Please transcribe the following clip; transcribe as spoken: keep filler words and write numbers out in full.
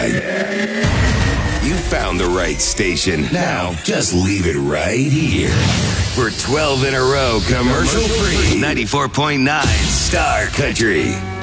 You found the right station. Now, just leave it right here. For twelve in a row, commercial free, ninety-four point nine Star Country.